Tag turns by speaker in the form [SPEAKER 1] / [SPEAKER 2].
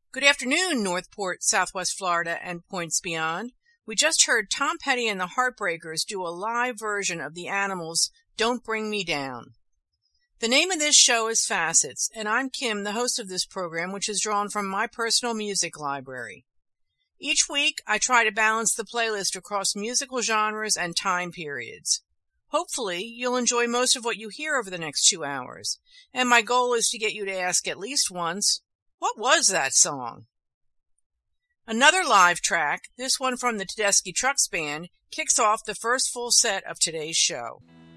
[SPEAKER 1] Good afternoon, Northport, Southwest Florida, and points beyond. We just heard Tom Petty and the Heartbreakers do a live version of the Animals' Don't Bring Me Down. The name of this show is Facets, and I'm Kim, the host of this program, which is drawn from my personal music library. Each week, I try to balance the playlist across musical genres and time periods. Hopefully, you'll enjoy most of what you hear over the next 2 hours, and my goal is to get you to ask at least once, what was that song? Another live track, this one from the Tedeschi Trucks Band, kicks off the first full set of today's show.